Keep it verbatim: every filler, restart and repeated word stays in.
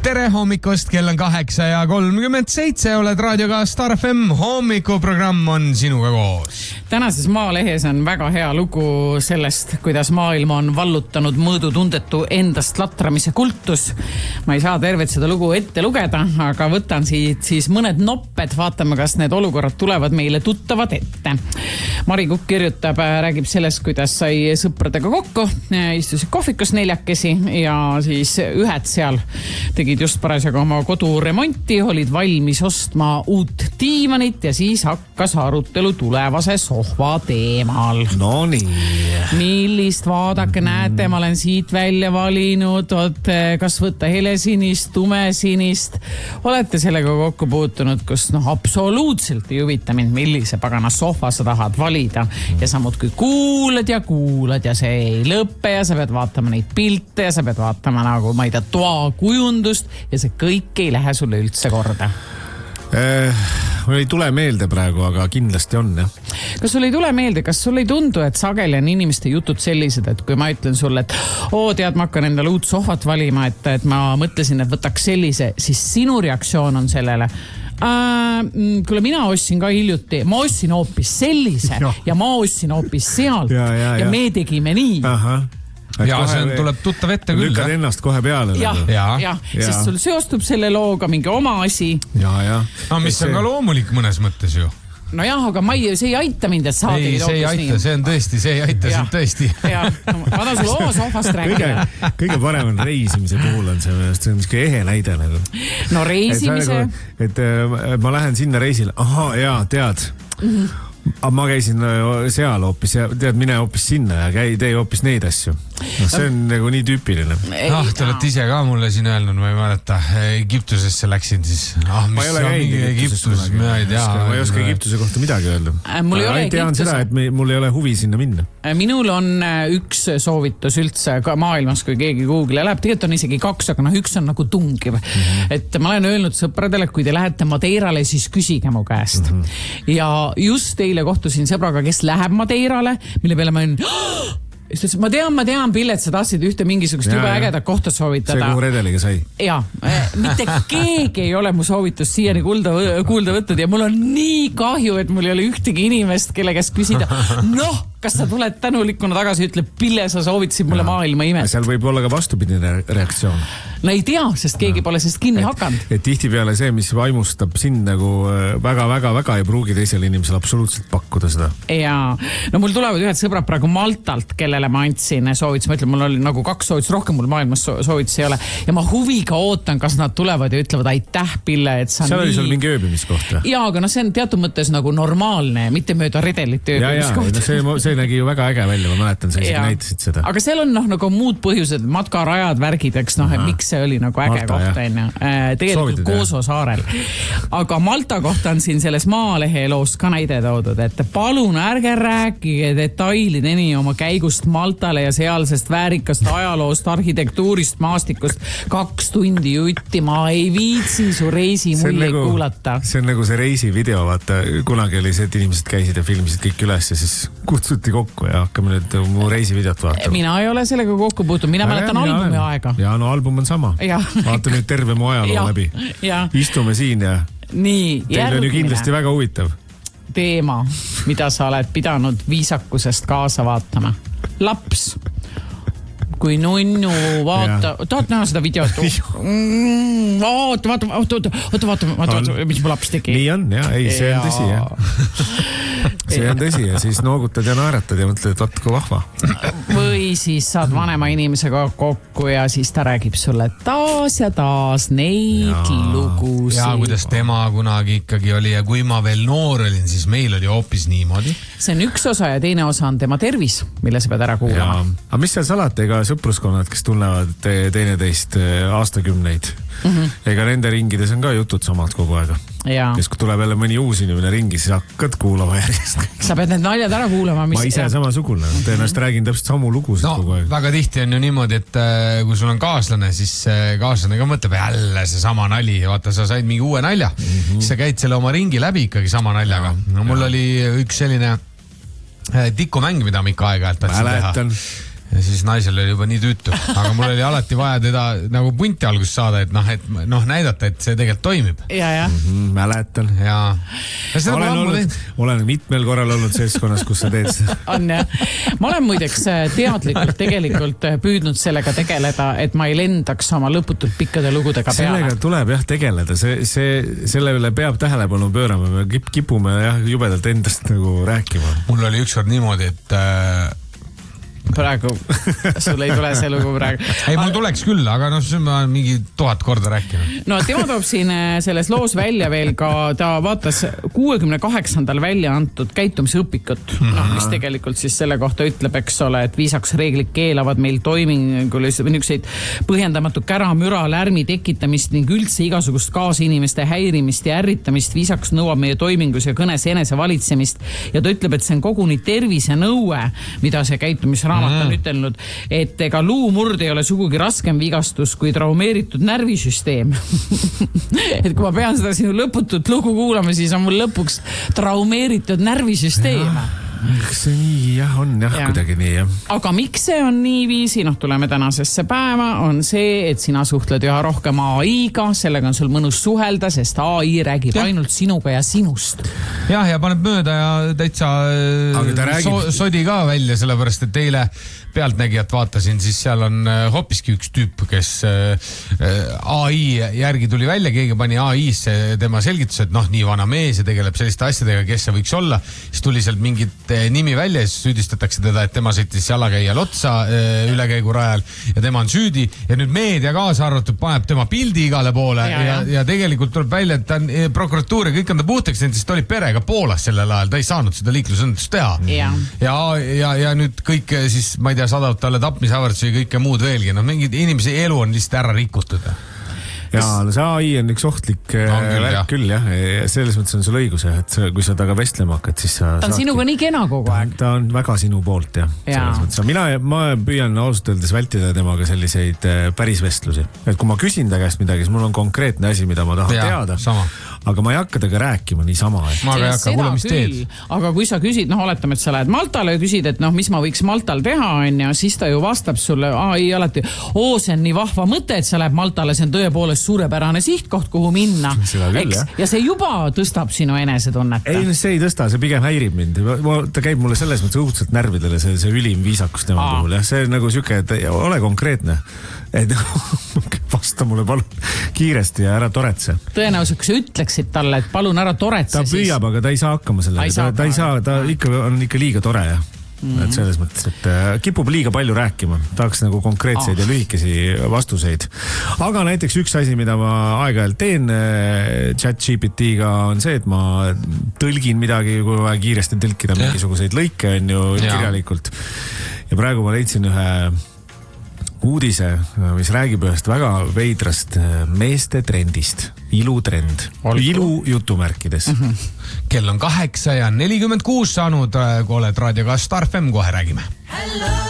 tere hommikust, kell on kaheksa ja kolmkümmend seitse, oled raadioga Star F M, hommikuprogramm on sinuga koos. Tänases Maalehes on väga hea lugu sellest, kuidas maailma on vallutanud mõõdutundetu endast latramise kultus. Ma ei saa tervet seda lugu ette lugeda, aga võtan siit siis mõned nopped, vaatame, kas need olukorrad tulevad meile tuttavad ette. Mari Kukk kirjutab, räägib sellest, kuidas sai sõpradega kokku, istusid kohvikus neljakesi ja siis ühed seal tegid just parasjaga oma kodu remonti, olid valmis ostma uut diivanit ja siis hakkas arutelu tulevase sohva teemal. No nii. Millist vaadake, näete, ma olen siit välja valinud, oot, kas võtta helesinist, tumesinist. Olete sellega kokku puutunud, kus noh, absoluutselt ei huvita mind, millise pagana sohva sa tahad valida. Ja samud kui kuulad ja kuulad ja see ei lõppe ja sa pead vaatama neid pilte ja sa pead vaatama nagu, ma ei tea, toa kujundust ja see kõik ei lähe sulle üldse korda. Eh, mul ei tule meelde praegu, aga kindlasti on. Ja. Kas sul ei tule meelde, kas sul ei tundu, et sageli on inimeste jutud sellised, et kui ma ütlen sulle, et oo, tead, ma hakkan endale uut sohvat valima, et, et ma mõtlesin, et võtaks sellise, siis sinu reaktsioon on sellele. Äh, kuule, mina ostsin ka hiljuti, ma ostsin hoopis sellise ja, ja ma ostsin hoopis sealt ja, ja, ja. ja me tegime nii. Aha. Ja see on, tuleb tuttav ette küll. Lükkad ennast kohe peale. Ja, ja, ja, sest sul seostub selle looga mingi oma asi. Ja, ja. No, mis see... on ka loomulik mõnes mõttes ju. No jah, aga ma ei, see ei aita mind, et sa ei, see ei aita, nii. See on tõesti, see ei aita sind tõesti. Ja, ma tahan sulle oma sohvast rääkida. Kõige, kõige parem on reisimise puhul on see, see on niisugune ehe näide. Nagu. No reisimise. Et, et, et ma lähen sinna reisile. Aha, jaa, tead. Mhm. Aga ma käisin seal hoopis ja tead, mine hoopis sinna ja käi, tee hoopis neid asju. No, see on nagu nii tüüpiline. Ah, te olete ise ka mulle siin öelnud, ma ei mäleta, Egiptusesse läksin siis. Ah, mis ma ei ole käinud Egiptuses. Ma ei, ma ei oska Egiptuse kohta midagi öelda. Mul ei ole tean seda, et me, mul ei ole huvi sinna minna. Minul on üks soovitus üldse ka maailmas, kui keegi Google'i läheb. Tegelikult on isegi kaks, aga noh, üks on nagu tungiv. Mm-hmm. Et ma olen öelnud sõpradele, kui te lähete Madeirale, siis küsige mu käest. Mm-hmm. Ja just eile kohtusin sõbraga, kes läheb Madeirale, mille peale ma olen... Ma tean, ma tean, Pillet, sa tahtsid ühte mingisugust juba ägedat kohta soovitada. See, kuhu redeliga sai. Ja, mitte keegi ei ole mu soovitust siiani kuulda, kuulda võtnud ja mul on nii kahju, et mul ei ole ühtegi inimest, kelle käest küsida. Noh, kas sa tuled tänulikuna tagasi, ütleb, Pille, sa soovitasid mulle maailma imest. Seal võib olla ka vastupidine reaktsioon. No ei tea, sest keegi no. pole sest kinni hakanud. Et tihti peale see, mis vaimustab sind nagu väga, väga, väga ei pruugi teisele inimesele absoluutselt pakkuda seda. Ja, no mul tulevad ühed sõbrad praegu Maltalt, kellele ma andsin soovitus. Ma ütlen, mul oli nagu kaks soovitus, rohkem mul maailmas soovitus ei ole. Ja ma huviga ootan, kas nad tulevad ja ütlevad, aitäh, Pille, et sa seal nii... oli sul mingi ööbimiskoht. Ja, aga no see on teatud mõttes nagu normaalne, mitte mööda redelit ööbimiskoht. Ja, ja, no see, see nägi ju väga äge välja, ma mäletan, sa isegi näitasid seda. Aga seal on noh, nagu muud põhjused, matkarajad, värgid, eks noh, et miks see oli nagu äge Malta, koht, on ju. Tegelikult Kooso saarel. Aga Malta kohta on siin selles Maalehe loost ka näide toodud, et palun ärge rääkige detailideni oma käigust Maltale ja sealsest väärikast ajaloost, arhitektuurist, maastikust. Kaks tundi jutti, ma ei viitsi su reisi muljeid nagu, kuulata. See on nagu see reisi video, vaata, kunagi oli see, et inimesed käisid ja filmisid kõik üles ja siis kutsuti kokku ja hakkame nüüd mu reisivideot vaatama. Mina ei ole sellega kokku puutud, mina ja mäletan albumi olen. Aega. Ja no album on sama. Ja. Vaata nüüd terve mu ajaloo ja, läbi. Ja. Istume siin ja nii, teil on ju kindlasti väga huvitav. Teema, mida sa oled pidanud viisakusest kaasa vaatama. Laps. Kui nunnu vaata, tahad näha seda videot? Mm, oota, vaata, oota, oota, oota, vaata, vaata, vaata, mis mu laps tegi. Nii on, jah, ei, see on tõsi, jah. See on tõsi ja siis noogutad ja naeratad ja mõtled, et vaat kui vahva. Või siis saad vanema inimesega kokku ja siis ta räägib sulle taas ja taas neid ja. Lugusid. Ja kuidas tema kunagi ikkagi oli ja kui ma veel noor olin, siis meil oli hoopis niimoodi. See on üks osa ja teine osa on tema tervis, mille sa pead ära kuulama. Aga mis seal salata, ega sõpruskonnad, kes tunnevad teineteist aastakümneid. Mm-hmm. Ega nende ringides on ka jutud samad kogu aega. Ja. Kes kui tuleb jälle mõni uus inimene ringi, siis hakkad kuulama järjest. Sa pead need naljad ära kuulama. Mis... Ma ise samasugune. Tõenäoliselt räägin täpselt samu lugusid no, kogu aeg. Väga tihti on ju niimoodi, et kui sul on kaaslane, siis kaaslane ka mõtleb jälle see sama nali. Vaata, sa said mingi uue nalja. Mm-hmm. Siis sa käid selle oma ringi läbi ikkagi sama naljaga. No, mul ja. Oli üks selline tikumäng, mida ma ikka aega tahtsin teha. ja siis naisel oli juba nii tüütu, aga mul oli alati vaja teda nagu punti algust saada, et noh, et noh, näidata, et see tegelikult toimib. Ja, ja. Mm-hmm, mäletan. Ja. ja olen, olnud, olen mitmel korral olnud seltskonnas, kus sa teed seda. On jah. Ma olen muideks teadlikult tegelikult püüdnud sellega tegeleda, et ma ei lendaks oma lõputult pikkade lugudega peale. Sellega tuleb jah tegeleda. See, see, selle üle peab tähelepanu pöörama. Me kip, kipume jah jubedalt endast nagu rääkima. Mul oli ükskord niimoodi, et äh, praegu, sul ei tule see lugu praegu. Ei, mul tuleks küll, aga noh, see ma olen mingi tuhat korda rääkinud. No tema toob siin selles loos välja veel ka, ta vaatas kuuekümne kaheksandal välja antud käitumisõpikut, noh, mis tegelikult siis selle kohta ütleb, eks ole, et viisaks reeglid keelavad meil toimingulis või niisuguseid põhjendamatu kära, müra, lärmi tekitamist ning üldse igasugust kaasinimeste häirimist ja ärritamist. Viisaks nõuab meie toimingus ja kõnes enese valitsemist ja ta ütleb, et see on koguni tervise nõue, mida see käitumisraamat on ütelnud, et ega luumurd ei ole sugugi raskem vigastus kui traumeeritud närvisüsteem. Et kui ma pean seda sinu lõputut lugu kuulama, siis on mul lõpuks traumeeritud närvisüsteem. Eks see nii jah, on jah, ja. Kuidagi nii jah. Aga miks see on nii viisi, noh tuleme tänasesse päeva, on see, et sina suhtled üha rohkem A I-ga, sellega on sul mõnus suhelda, sest A I räägib ja. Ainult sinuga ja sinust. Jah, ja paneb mööda ja täitsa so, sodi ka välja, sellepärast, et teile pealtnägijat vaatasin, siis seal on hoopiski üks tüüp, kes A I järgi tuli välja, keegi pani A I-sse tema selgitus, et noh, nii vana mees ja tegeleb selliste asjadega, kes see võiks olla. Siis tuli sealt mingit nimi välja ja siis süüdistatakse teda, et tema sõitis jalakäijal otsa ülekäigu rajal ja tema on süüdi ja nüüd meedia kaasa arvatud paneb tema pildi igale poole ja, ja, ja tegelikult tuleb välja, et ta on prokuratuur ja kõik on ta puhtaks, sest ta oli perega Poolas sellel ajal, ta ei saanud seda liiklusõnnetust teha. Ja, ja, ja, ja nüüd kõik siis, ma ei tea, sadavad talle tapmisavardusi ja kõike muud veelgi. No mingid inimese elu on lihtsalt ära rikutud. Jaa, no see A I on üks ohtlik no, küll, värk jah. Küll jah. Selles mõttes on sul õigus, et kui sa taga vestlema hakkad, siis sa ta on saadki. Sinuga nii kena kogu aeg. Ta on väga sinu poolt, jah. Ja. Mina, ma püüan ausalt öeldes vältida temaga selliseid päris vestlusi. Et kui ma küsin ta käest midagi, siis mul on konkreetne asi, mida ma tahan ja, teada. Sama. Aga ma ei hakka taga rääkima nii sama. Et... Ma ei hakka, kuule, mis teed. Aga kui sa küsid, noh, oletame, et sa lähed Maltale ja küsid, et noh, mis ma võiks Maltal teha, on ja siis ta ju vastab sulle A I alati, oo, see on nii vahva mõte, et sa läheb Maltale, see on tõepoolest suurepärane sihtkoht, kuhu minna. Küll, ja see juba tõstab sinu enesetunnet. Ei, see ei tõsta, see pigem häirib mind. Ta käib mulle selles mõttes õudselt närvidele, see, see ülim viisakus tema Aa. puhul. See on nagu süke, et ole konkreetne. Et vasta mulle palun kiiresti ja ära toretse. Tõenäoliselt, kui sa ütleksid talle, et palun ära toretse, ta püüab, siis... aga ta ei saa hakkama selle. Ta, ta ei saa, ta ikka, on ikka liiga tore. Mm-hmm. Et selles mõttes, et kipub liiga palju rääkima. Tahaks nagu konkreetseid oh. ja lühikesi vastuseid. Aga näiteks üks asi, mida ma aeg-ajalt teen chat G P T-ga on see, et ma tõlgin midagi, kui vaja kiiresti tõlkida yeah. mingisuguseid lõike on ju yeah. kirjalikult. Ja praegu ma leidsin ühe uudise, mis räägib ühest väga veidrast meeste trendist. Ilutrend. Ilu jutumärkides. Mm-hmm. Kell on kaheksa ja nelikümmend kuus saanud, kui oled raadioga Star F M, kohe räägime. Hello.